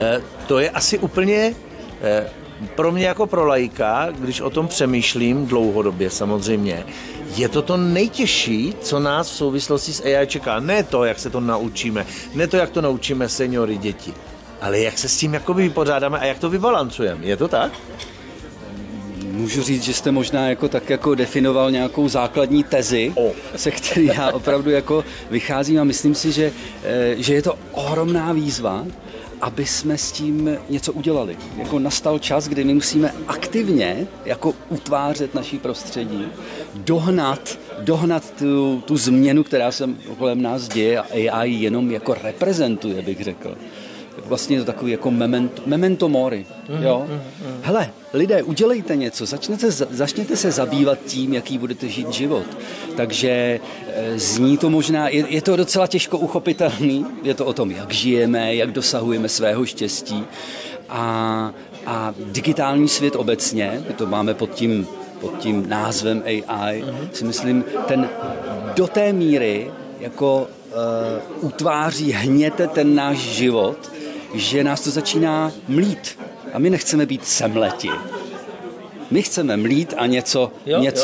To je asi úplně pro mě jako pro laika, když o tom přemýšlím dlouhodobě samozřejmě, je to nejtěžší, co nás v souvislosti s AI čeká. Ne to, jak se to naučíme, ne to, jak to naučíme seniory, děti, ale jak se s tím jakoby vypořádáme a jak to vybalancujeme. Je to tak? Můžu říct, že jste možná jako definoval nějakou základní tezi, se který já opravdu jako vycházím a myslím si, že je to ohromná výzva, aby jsme s tím něco udělali. Jako nastal čas, kdy my musíme aktivně jako utvářet naší prostředí, dohnat tu změnu, která se kolem nás děje a AI jenom jako reprezentuje, bych řekl. Vlastně je to takový jako memento mori. Jo? Hele, lidé, udělejte něco, začněte se zabývat tím, jaký budete žít život. Takže zní to možná, je to docela těžko uchopitelný, je to o tom, jak žijeme, jak dosahujeme svého štěstí a digitální svět obecně, my to máme pod tím názvem AI, si myslím, ten do té míry jako utváří, hněte ten náš život, že nás to začíná mlít. A my nechceme být semleti. My chceme mlít a něco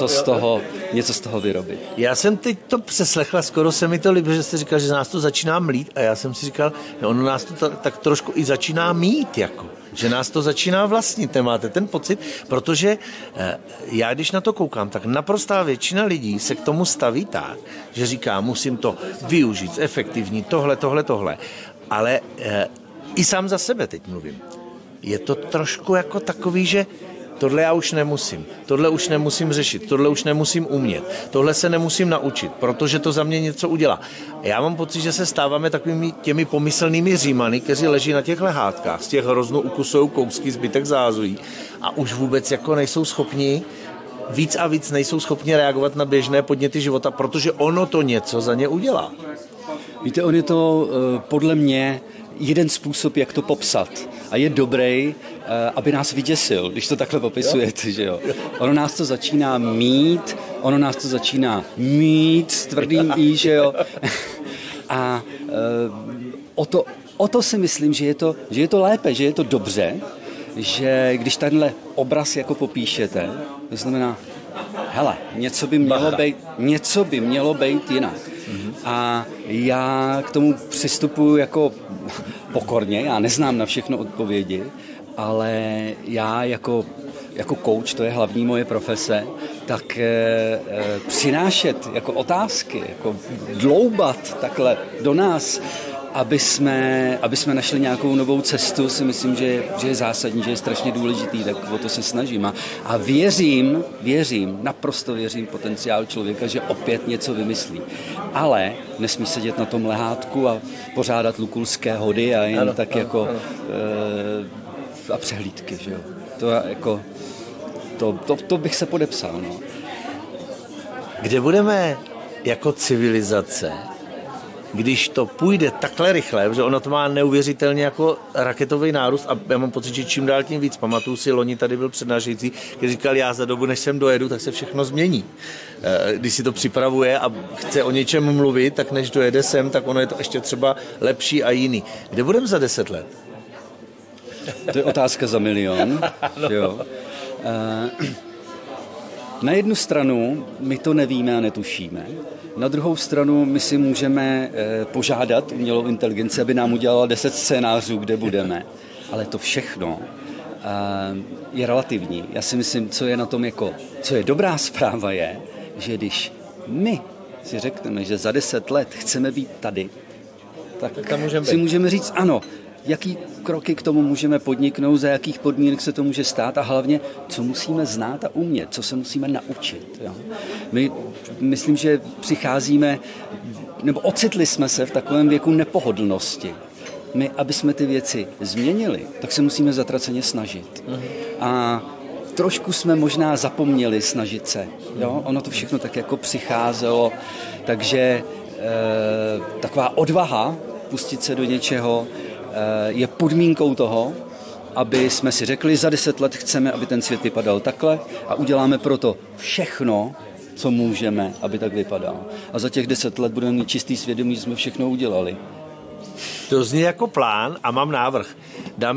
z toho vyrobit. Já jsem teď to přeslechla, skoro se mi to líbí, že jste říkal, že nás to začíná mlít a já jsem si říkal, že ono nás to tak trošku i začíná mít, jako. Že nás to začíná vlastnit, máte ten pocit, protože já když na to koukám, tak naprostá většina lidí se k tomu staví tak, že říká, musím to využít, zefektivnit, tohle, ale i sám za sebe teď mluvím. Je to trošku jako takový, že tohle já už nemusím, tohle už nemusím řešit, tohle už nemusím umět, tohle se nemusím naučit, protože to za mě něco udělá. Já mám pocit, že se stáváme takovými těmi pomyslnými Římany, kteří leží na těch lehátkách, z těch hroznů ukusujou kousky, zbytek zázují a už vůbec jako nejsou schopni, víc a víc nejsou schopni reagovat na běžné podněty života, protože ono to něco za ně udělá. Víte, on je to podle mě jeden způsob, jak to popsat. A je dobrý, aby nás vyděsil, když to takhle popisujete, že jo. Ono nás to začíná mít s tvrdým i, že jo. A o to si myslím, že je to lépe, že je to dobře, že když tenhle obraz jako popíšete, to znamená, hele, něco by mělo být jinak. A já k tomu přistupuji jako pokorně, já neznám na všechno odpovědi, ale já jako coach, to je hlavní moje profese, tak přinášet jako otázky, jako dloubat takhle do nás, aby jsme našli nějakou novou cestu, si myslím, že je zásadní, že je strašně důležitý, tak o to se snažím. A naprosto věřím potenciál člověka, že opět něco vymyslí. Ale nesmí sedět na tom lehátku a pořádat lukulské hody a jen tak jako a přehlídky, že jo. To bych se podepsal, no. Kde budeme jako civilizace, když to půjde takhle rychle, protože ono to má neuvěřitelně jako raketový nárůst a já mám pocit, že čím dál tím víc. Pamatuju si, loni tady byl přednášející, který říkal, já za dobu, než sem dojedu, tak se všechno změní. Když si to připravuje a chce o něčem mluvit, tak než dojede sem, tak ono je to ještě třeba lepší a jiný. Kde budeme za 10 let? To je otázka za milion. Jo. Na jednu stranu my to nevíme a netušíme. Na druhou stranu my si můžeme požádat umělou inteligenci, aby nám udělala 10 scénářů, kde budeme. Ale to všechno je relativní. Já si myslím, co je na tom co je dobrá zpráva je, že když my si řekneme, že za 10 let chceme být tady, tak si můžeme říct ano, jaký kroky k tomu můžeme podniknout, za jakých podmínek se to může stát a hlavně, co musíme znát a umět, co se musíme naučit. Jo? My myslím, že přicházíme, nebo ocitli jsme se v takovém věku nepohodlnosti. My, aby jsme ty věci změnili, tak se musíme zatraceně snažit. A trošku jsme možná zapomněli snažit se. Jo? Ono to všechno tak jako přicházelo, takže taková odvaha pustit se do něčeho je podmínkou toho, aby jsme si řekli, za 10 let chceme, aby ten svět vypadal takhle a uděláme proto všechno, co můžeme, aby tak vypadal. A za těch 10 let budeme mít čistý svědomí, že jsme všechno udělali. To zní jako plán a mám návrh.